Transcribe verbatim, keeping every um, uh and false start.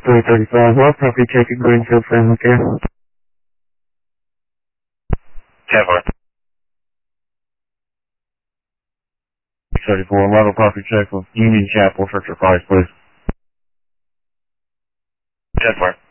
three thirty-five, what property check at Greenfield Family Care? ten four. thirty-four, level property check with Union Chapel, Church of Christ, please. ten four.